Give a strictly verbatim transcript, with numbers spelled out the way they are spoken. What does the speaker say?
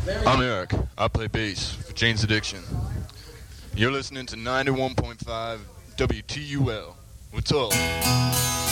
I'm Eric. I play bass for Jane's Addiction. You're listening to ninety-one point five W T U L. What's up?